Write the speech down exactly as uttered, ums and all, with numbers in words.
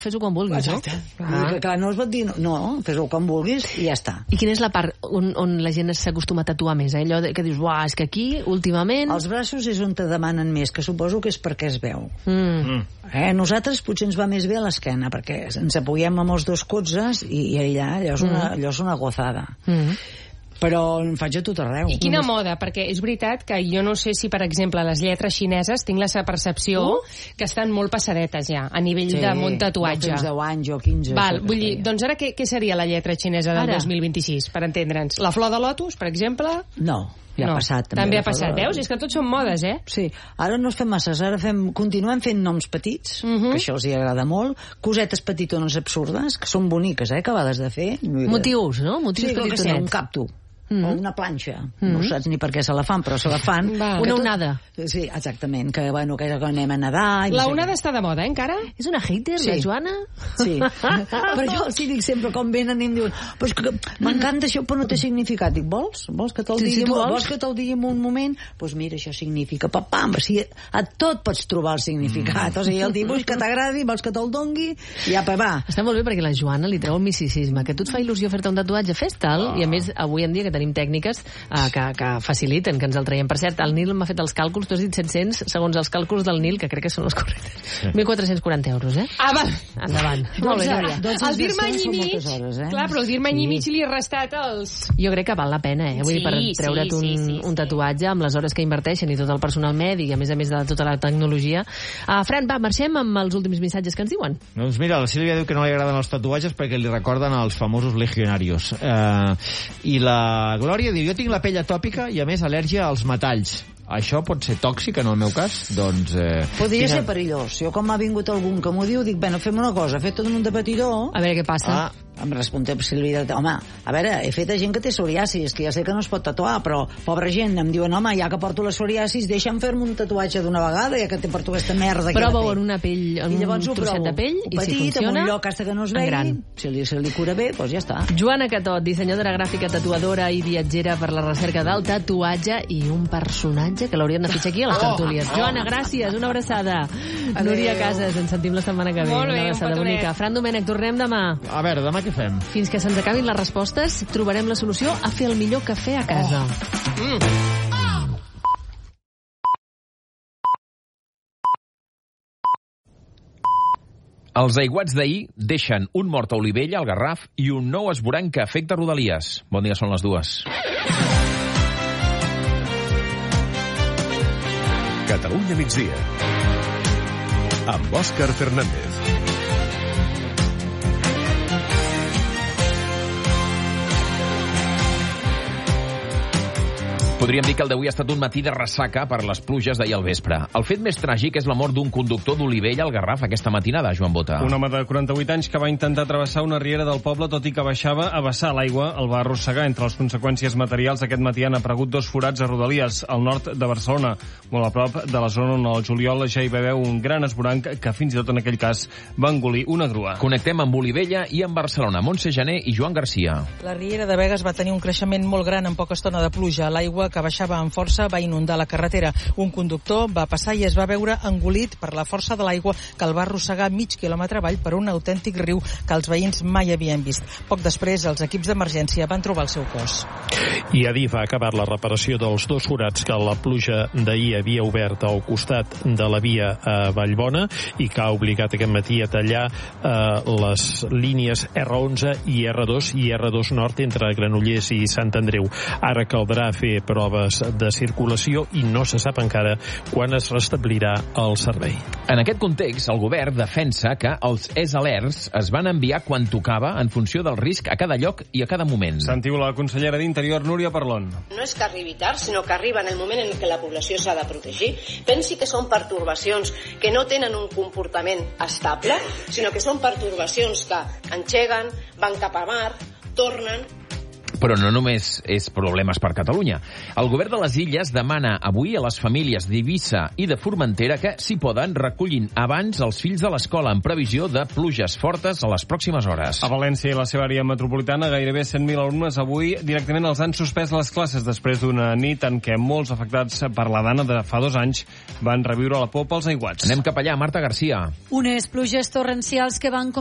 Fes-ho quan vulguis, Exacte. no? Ah. Clar, no es pot dir, no, fes-ho quan vulguis i ja està. I quina és la part on, on la gent s'acostuma a tatuar més? Eh? Allò de, que dius, uah, és que aquí, últimament... Els braços és on te demanen més, que suposo que és perquè es veu. Mm. Mm. Eh, nosaltres potser ens va més bé a l'esquena, perquè ens apoyem amb els dos colzes i, i allà allò és una, Mm. allò és una gozada. Mm. Però en faig a tot arreu. I quina moda? Perquè és veritat que jo no sé si, per exemple, les lletres xineses tinc la percepció uh? que estan molt passadetes ja, a nivell Sí, de munt tatuatge. Sí, deu anys o quinze. Val, això que vull dir, feia. doncs ara què, què seria la lletra xinesa del Ara? dos mil vint-i-sis, per entendre'ns? La flor de lotus, per exemple? No, ja no. ha passat. També, també la ha passat, flor de- veus? És que tots són modes, eh? Sí, ara no es fem masses, ara fem, continuem fent noms petits, Mhm. que això els hi agrada molt, cosetes petitones absurdes, que són boniques, eh, acabades de fer. Motius, no? Motius Sí, que sé, un petitonets. cactu. Mhm. O una planxa. Mhm. No saps ni per què se la fan, però se la fan. Va. Que Una tot- onada. Sí, exactament, que, bueno, que anem a nedar... i no La sé què. onada està de moda, eh, encara? És una hater, Sí. la Joana? Sí, però jo els hi dic sempre, com venen i em diuen però és que m'encanta això, però no té significat. Dic, vols? Vols que te'l Sí, digui, si tu vols. vols que te'l digui en un moment? Doncs pues mira, això significa, papam, si a tot pots trobar el significat. O sigui, el dibuix que t'agradi, vols que te'l dongui, i apa, va. Està molt bé perquè la Joana li treu el misticisme, que a tu et fa il·lusió fer-te un tatuatge, fes-te'l, Ah. i a més avui en dia que tenim tècniques eh, que, que faciliten, que ens el traiem. Per cert, el Nil m'ha fet els càlculs, tu has dit set-cents, segons els càlculs del Nil, que crec que són els correctes. mil quatre-cents quaranta euros, eh? Ah, va. Endavant. Molt bé, Núria. dotze El dir-me any i són mig, moltes hores, eh? clar, però el dir-me any Sí. i mig li he restat els... Jo crec que val la pena, eh? Vull dir, per Sí, treure't sí, un, sí, sí, un sí. tatuatge amb les hores que inverteixen i tot el personal mèdic i a més a més de tota la tecnologia. Uh, Fran, va, marxem amb els últims missatges que ens diuen. Doncs mira, la Sílvia diu que no li agraden els tatuatges perquè li recorden els famosos legionarios. Uh, I la Glòria diu, jo tinc la pell atòpica i a més al·lèrgia als metalls. Això pot ser tòxic en el meu cas? Doncs... Eh, Podria tinc- ser perillós. Jo, com m'ha vingut algun que m'ho diu, dic, bueno, fem una cosa, fet tot un de petitó... A veure què passa. Ah, em responsabilitat. Home, a veure, he fet a gent que té psoriasis, que ja sé que no es pot tatuar, però, pobra gent, em diuen, home, ja que porto la psoriasis, deixa'm fer-me un tatuatge d'una vegada, ja que te porto aquesta merda. Prova-ho en una pell, en I llavors un ho trosset provo. de pell, Un i si petit, funciona, en un lloc hasta que no es en vegi, gran. si li, si li cura bé, doncs ja està. Joana Catot, dissenyadora gràfica, tatuadora i viatgera per la recerca del tatuatge i un personatge que l'haurien de fitxar aquí a les tertúlies. Joana, gràcies, una abraçada. Adéu. Núria Casas, ens sentim la setmana que ve. Molt bé, una un abraçada petonet. bonica. Fran Domènech, tornem demà. A veure, demà què fem? Fins que se'ns acabin les respostes, trobarem la solució a fer el millor cafè a casa. Mm. Els aiguats d'ahir deixen un mort a Olivella, al Garraf, i un nou esvoranc que afecta Rodalies. Bon dia, són les dues. Catalunya migdia. Amb Òscar Fernández. Podríem dir que el d'avui ha estat un matí de ressaca per les pluges d'ahir al vespre. El fet més tràgic és la mort d'un conductor d'Olivella al Garraf aquesta matinada, Joan Bota. Un home de quaranta-vuit anys que va intentar travessar una riera del poble, tot i que baixava a vessar l'aigua, el va arrossegar. Entre les conseqüències materials, aquest matí han aparegut dos forats a Rodalies, al nord de Barcelona, molt a prop de la zona on al juliol ja hi va haver un gran esvoranc que fins i tot en aquell cas va engolir una grua. Connectem amb Olivella i amb Barcelona. Montse Jané i Joan Garcia. La riera de Begues va tenir un creixement molt gran en poca estona de pluja. L'aigua que baixava amb força va inundar la carretera. Un conductor va passar i es va veure engolit per la força de l'aigua que el va arrossegar mig quilòmetre avall per un autèntic riu que els veïns mai havien vist. Poc després, els equips d'emergència van trobar el seu cos. I Adif ha acabat la reparació dels dos forats que la pluja d'ahir havia obert al costat de la via a Vallbona i que ha obligat aquest matí a tallar eh, les línies erre onze i erre dos i erre dos nord entre Granollers i Sant Andreu. Ara caldrà fer proves de circulació i no se sap encara quan es restablirà el servei. En aquest context, el govern defensa que els e-alerts es van enviar quan tocava en funció del risc a cada lloc i a cada moment. Sentiu la consellera d'Interior, Núria Parlon. No és que arribi tard, sinó que arriba en el moment en què la població s'ha de protegir. Pensi que són pertorbacions que no tenen un comportament estable, sinó que són pertorbacions que engeguen, van cap a mar, tornen. Però no només és problemes per Catalunya. El govern de les Illes demana avui a les famílies d'Eivissa i de Formentera que, si poden, recullin abans els fills de l'escola en previsió de pluges fortes a les pròximes hores. A València i la seva àrea metropolitana, gairebé cent mil alumnes avui directament els han suspès les classes després d'una nit en què molts afectats per la dana de fa dos anys van reviure la por pels aiguats. Anem cap allà, Marta Garcia. Unes pluges torrencials que van